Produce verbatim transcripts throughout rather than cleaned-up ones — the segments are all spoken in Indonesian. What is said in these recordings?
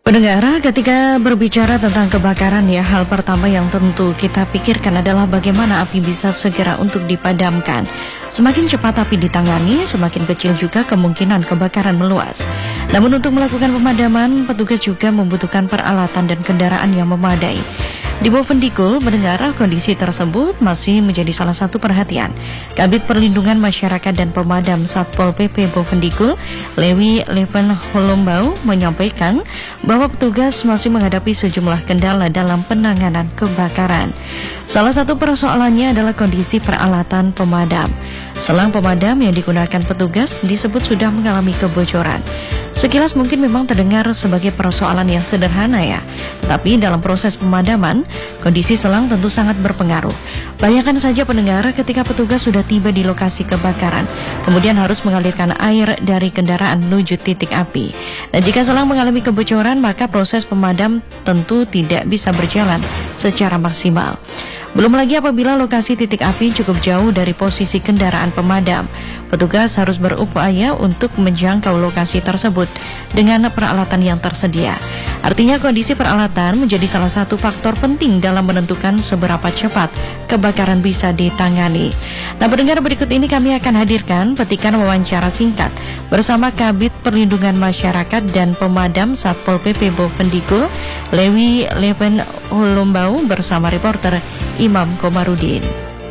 Pendengar, ketika berbicara tentang kebakaran ya, hal pertama yang tentu kita pikirkan adalah bagaimana api bisa segera untuk dipadamkan. Semakin cepat api ditangani, semakin kecil juga kemungkinan kebakaran meluas. Namun untuk melakukan pemadaman, petugas juga membutuhkan peralatan dan kendaraan yang memadai. Di Bovendigul, mendengar kondisi tersebut masih menjadi salah satu perhatian. Kabid Perlindungan Masyarakat dan Pemadam Satpol P P Bovendigul, Lewi Leven Holombau, menyampaikan bahwa petugas masih menghadapi sejumlah kendala dalam penanganan kebakaran. Salah satu persoalannya adalah kondisi peralatan pemadam. Selang pemadam yang digunakan petugas disebut sudah mengalami kebocoran. Sekilas mungkin memang terdengar sebagai persoalan yang sederhana ya, tetapi dalam proses pemadaman, kondisi selang tentu sangat berpengaruh. Bayangkan saja pendengar ketika petugas sudah tiba di lokasi kebakaran, kemudian harus mengalirkan air dari kendaraan menuju titik api. Dan jika selang mengalami kebocoran, maka proses pemadam tentu tidak bisa berjalan secara maksimal. Belum lagi apabila lokasi titik api cukup jauh dari posisi kendaraan pemadam, petugas harus berupaya untuk menjangkau lokasi tersebut dengan peralatan yang tersedia. Artinya kondisi peralatan menjadi salah satu faktor penting dalam menentukan seberapa cepat kebakaran bisa ditangani. Nah, pendengar, berikut ini kami akan hadirkan petikan wawancara singkat bersama Kabid Perlindungan Masyarakat dan Pemadam Satpol P P Bovendigul, Lewi Leven Holombau bersama reporter Imam Komarudin.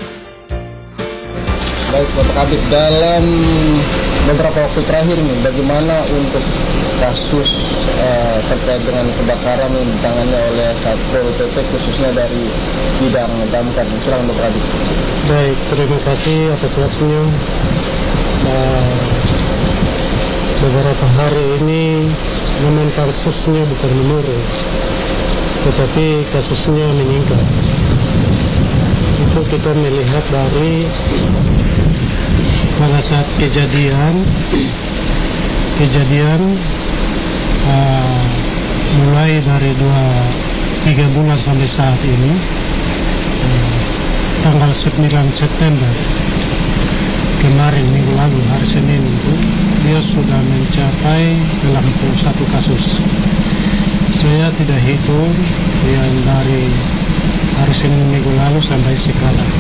Baik, Bapak Kabid, dalam beberapa waktu terakhir nih, bagaimana untuk kasus eh, terkait dengan kebakaran yang ditangani oleh Satpol P P khususnya dari bidang damkar? Silakan Bapak Kabid. Baik, terima kasih atas waktunya. Nah, beberapa hari ini memang kasusnya bukan menurun, tetapi kasusnya meningkat. Itu kita melihat dari pada saat kejadian kejadian uh, mulai dari dua tiga bulan sampai saat ini, uh, tanggal sembilan September kemarin minggu lalu hari Senin itu dia sudah mencapai delapan puluh satu kasus. Saya tidak hitung yang dari hari Senin minggu lalu sampai sekarang.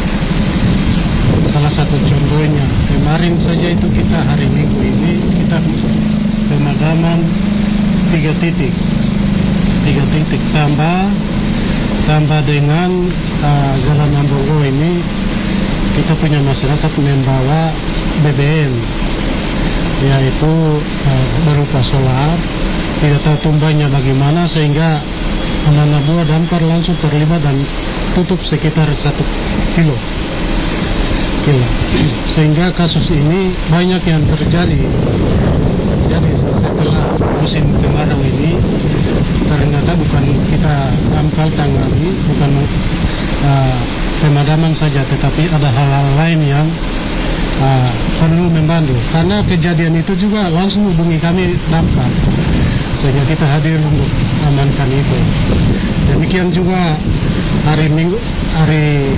Salah satu contohnya, kemarin saja itu kita hari Minggu ini kita pemadaman tiga titik, tiga titik tambah tambah dengan uh, Jalan Ambongo ini kita punya masyarakat membawa B B M, yaitu uh, berupa solar. Tidak tahu tumbangnya bagaimana sehingga anak-anak buah damkar langsung terlibat dan tutup sekitar satu kilo. kilo. Sehingga kasus ini banyak yang terjadi. Jadi setelah musim kemarau ini ternyata bukan kita damkar tangani, bukan uh, pemadaman saja, tetapi ada hal-hal lain yang uh, perlu membantu. Karena kejadian itu juga langsung hubungi kami damkar, sehingga kita hadir untuk amankan itu. Demikian juga hari Minggu, hari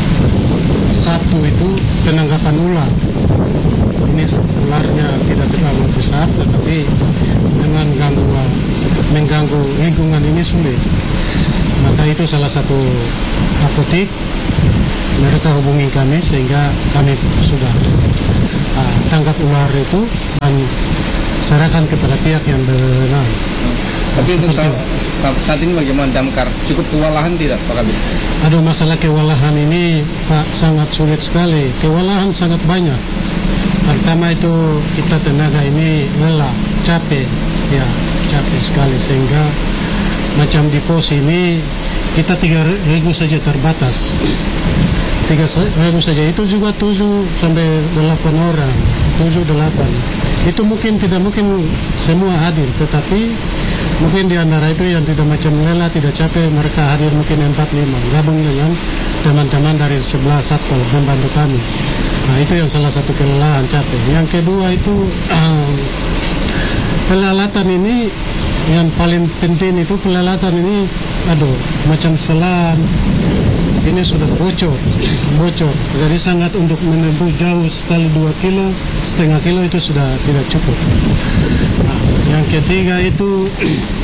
Sabtu itu penangkapan ular. Ini ularnya tidak terlalu besar, tetapi dengan gangguan, mengganggu lingkungan ini sulit. Maka itu salah satu apotik, mereka hubungi kami sehingga kami sudah uh, tangkap ular itu dan serahkan kepada pihak yang berwenang. Tapi untuk saat, saat ini bagaimana damkar? Cukup kewalahan tidak Pak Kabid? Aduh, masalah kewalahan ini Pak sangat sulit sekali. Kewalahan sangat banyak. Pertama itu kita tenaga ini lelah, capek, ya capek sekali sehingga macam di pos ini kita tiga regu saja terbatas. Tiga regu saja itu juga tujuh sampai delapan orang, tujuh delapan. Itu mungkin tidak mungkin semua hadir, tetapi mungkin di antara itu yang tidak macam lelah, tidak capek, mereka hadir mungkin empat lima, gabung dengan teman-teman dari sebelah Satpol membantu kami. Nah, itu yang salah satu kelelahan, capek. Yang kedua itu um, peralatan ini yang paling penting itu peralatan ini, aduh, macam selang ini sudah bocor, bocor. Jadi sangat untuk menempuh jauh sekali dua kilo, setengah kilo itu sudah tidak cukup. Nah, yang ketiga itu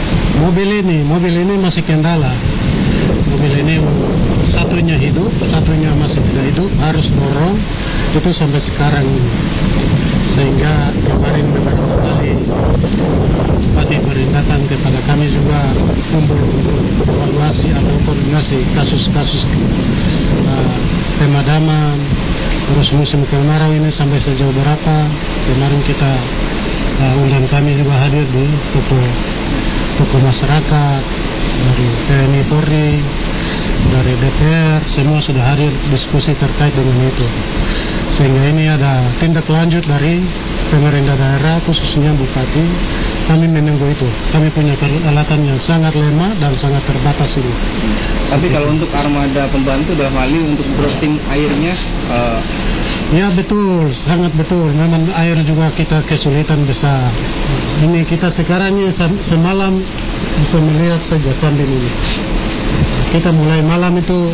mobil ini, mobil ini masih kendala. Mobil ini satunya hidup, satunya masih tidak hidup, harus dorong itu sampai sekarang ini. Sehingga kemarin beberapa kali Bupati perintahkan kepada kami juga kumpul untuk evaluasi atau koordinasi kasus-kasus uh, pemadaman, terus musim kemarau ini sampai sejauh berapa. Kemarin kita uh, undang kami juga hadir di toko toko masyarakat dari T N I Polri, dari D P R, semua sudah hadir diskusi terkait dengan itu. Sehingga ini ada tindak lanjut dari pemerintah daerah, khususnya Bupati. Kami menunggu itu. Kami punya peralatan yang sangat lemah dan sangat terbatas ini. Tapi kalau untuk armada pembantu dalam hal ini untuk dropping airnya, uh... ya betul, sangat betul. Memang air juga kita kesulitan besar. Ini kita sekarang ini semalam bisa melihat saja Candi ini. Kita mulai malam itu,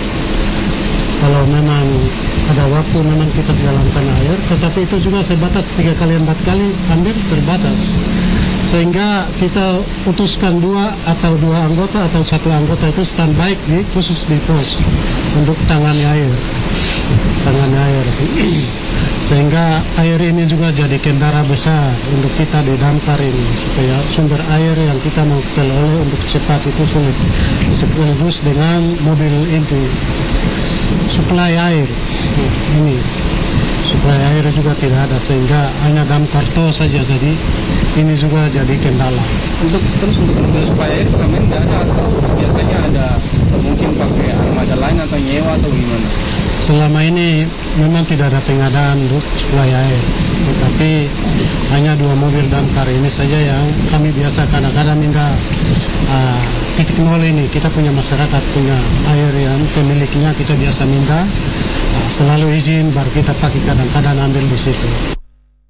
kalau memang ada waktu memang kita jalankan air, tetapi itu juga sebatas tiga kali empat kali hampir terbatas. Sehingga kita putuskan dua atau dua anggota atau satu anggota itu standby di khusus di pos untuk tangani air, tangani air. Sehingga air ini juga jadi kendala besar untuk kita di damkar ini, supaya sumber air yang kita mau peroleh untuk cepat itu sulit. Sekaligus dengan mobil itu suplai air ini, suplai air juga tidak ada, sehingga hanya damkar toh saja, jadi ini juga jadi kendala. Untuk terus untuk mobil suplai air selama ini tidak ada, atau biasanya ada mungkin pakai armada lain atau nyewa atau gimana? Selama ini memang tidak ada pengadaan untuk suplai air, tetapi hanya dua mobil damkar ini saja yang kami biasa kadang-kadang minta uh, titik nol ini. Kita punya masyarakat punya air yang pemiliknya kita biasa minta uh, selalu izin, baru kita pakai, kadang-kadang ambil di situ.